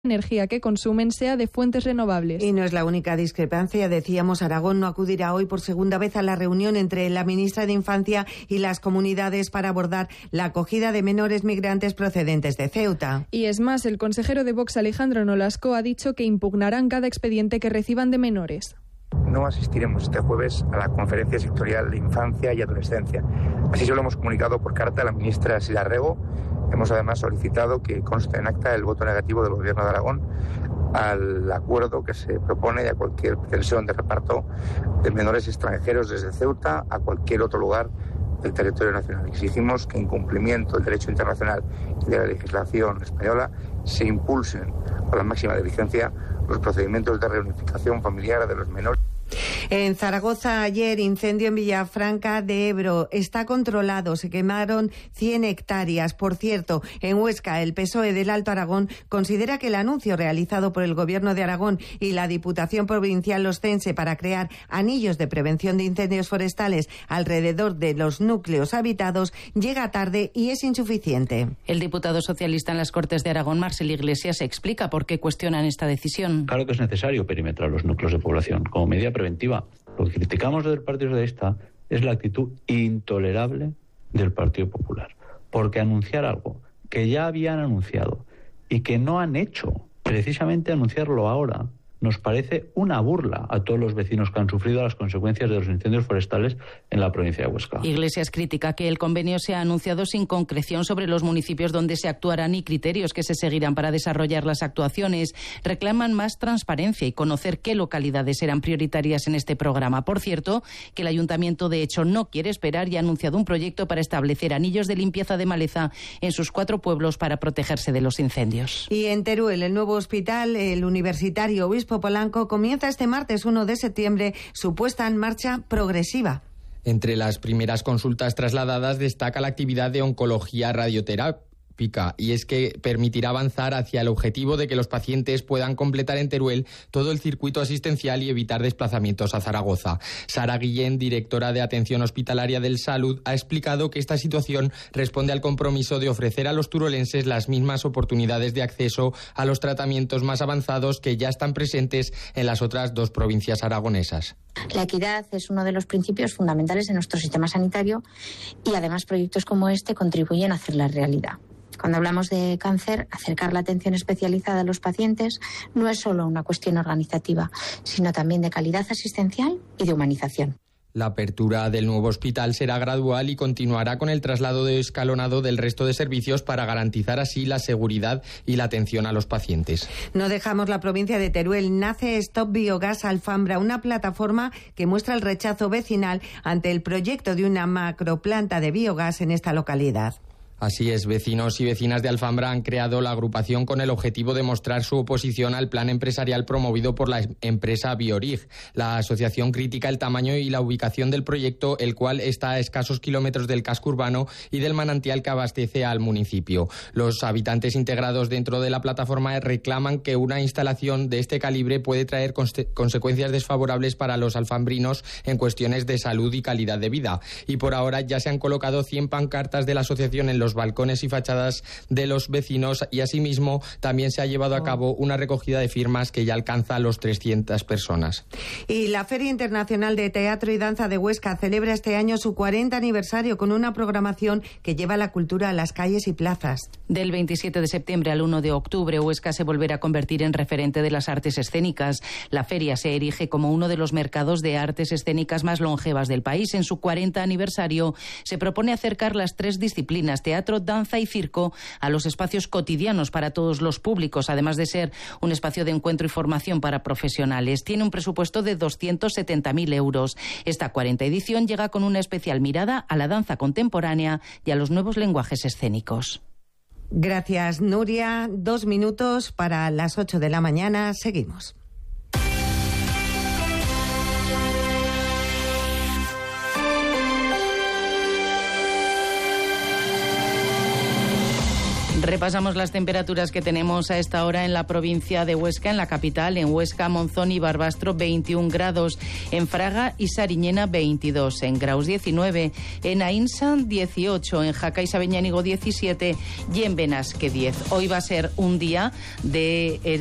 energía que consumen sea de fuentes renovables. Y no es la única discrepancia. Decíamos, Aragón no acudirá hoy por segunda vez a la reunión entre la ministra de Infancia y las comunidades para abordar la acogida de menores migrantes procedentes de Ceuta. Y es más, el consejero de Vox, Alejandro Nolasco, ha dicho que impugnarán cada expediente que reciban de menores. No asistiremos este jueves a la conferencia sectorial de infancia y adolescencia. Así se lo hemos comunicado por carta a la ministra Sila Rego. Hemos además solicitado que conste en acta el voto negativo del Gobierno de Aragón al acuerdo que se propone de cualquier pretensión de reparto de menores extranjeros desde Ceuta a cualquier otro lugar del territorio nacional. Exigimos que en cumplimiento del derecho internacional y de la legislación española se impulsen con la máxima diligencia los procedimientos de reunificación familiar de los menores. En Zaragoza ayer, incendio en Villafranca de Ebro. Está controlado, se quemaron 100 hectáreas. Por cierto, en Huesca, el PSOE del Alto Aragón considera que el anuncio realizado por el Gobierno de Aragón y la Diputación Provincial Oscense para crear anillos de prevención de incendios forestales alrededor de los núcleos habitados llega tarde y es insuficiente. El diputado socialista en las Cortes de Aragón, Marcel Iglesias, explica por qué cuestionan esta decisión. Claro que es necesario perimetrar los núcleos de población como medida preventiva. Lo que criticamos del Partido Socialista es la actitud intolerable del Partido Popular. Porque anunciar algo que ya habían anunciado y que no han hecho, precisamente anunciarlo ahora, nos parece una burla a todos los vecinos que han sufrido las consecuencias de los incendios forestales en la provincia de Huesca. Iglesias critica que el convenio se ha anunciado sin concreción sobre los municipios donde se actuarán y criterios que se seguirán para desarrollar las actuaciones. Reclaman más transparencia y conocer qué localidades serán prioritarias en este programa. Por cierto, que el Ayuntamiento de hecho no quiere esperar y ha anunciado un proyecto para establecer anillos de limpieza de maleza en sus 4 pueblos para protegerse de los incendios. Y en Teruel, el nuevo hospital, el Universitario Obispo Polanco, comienza este martes 1 de septiembre su puesta en marcha progresiva. Entre las primeras consultas trasladadas destaca la actividad de oncología radioterápica, y es que permitirá avanzar hacia el objetivo de que los pacientes puedan completar en Teruel todo el circuito asistencial y evitar desplazamientos a Zaragoza. Sara Guillén, directora de Atención Hospitalaria del Salud, ha explicado que esta situación responde al compromiso de ofrecer a los turolenses las mismas oportunidades de acceso a los tratamientos más avanzados que ya están presentes en las otras 2 provincias aragonesas. La equidad es uno de los principios fundamentales de nuestro sistema sanitario y además proyectos como este contribuyen a hacerla realidad. Cuando hablamos de cáncer, acercar la atención especializada a los pacientes no es solo una cuestión organizativa, sino también de calidad asistencial y de humanización. La apertura del nuevo hospital será gradual y continuará con el traslado escalonado del resto de servicios para garantizar así la seguridad y la atención a los pacientes. No dejamos la provincia de Teruel. Nace Stop Biogás Alfambra, una plataforma que muestra el rechazo vecinal ante el proyecto de una macroplanta de biogás en esta localidad. Así es, vecinos y vecinas de Alfambra han creado la agrupación con el objetivo de mostrar su oposición al plan empresarial promovido por la empresa Biorig. La asociación critica el tamaño y la ubicación del proyecto, el cual está a escasos kilómetros del casco urbano y del manantial que abastece al municipio. Los habitantes integrados dentro de la plataforma reclaman que una instalación de este calibre puede traer consecuencias desfavorables para los alfambrinos en cuestiones de salud y calidad de vida. Y por ahora ya se han colocado 100 pancartas de la asociación en los balcones y fachadas de los vecinos y asimismo también se ha llevado a cabo una recogida de firmas que ya alcanza los 300 personas. Y la Feria Internacional de Teatro y Danza de Huesca celebra este año su 40 aniversario con una programación que lleva la cultura a las calles y plazas. Del 27 de septiembre al 1 de octubre, Huesca se volverá a convertir en referente de las artes escénicas. La feria se erige como uno de los mercados de artes escénicas más longevas del país. En su 40 aniversario se propone acercar las 3 disciplinas, teatro, danza y circo, a los espacios cotidianos para todos los públicos, además de ser un espacio de encuentro y formación para profesionales. Tiene un presupuesto de 270.000 euros. Esta 40 edición llega con una especial mirada a la danza contemporánea y a los nuevos lenguajes escénicos. Gracias, Nuria. 2 minutos para las 8 de la mañana. Seguimos. Repasamos las temperaturas que tenemos a esta hora en la provincia de Huesca, en la capital, en Huesca, Monzón y Barbastro 21 grados, en Fraga y Sariñena 22, en Graus 19, en Ainsa 18, en Jaca y Sabeñánigo 17 y en Benasque 10. Hoy va a ser un día de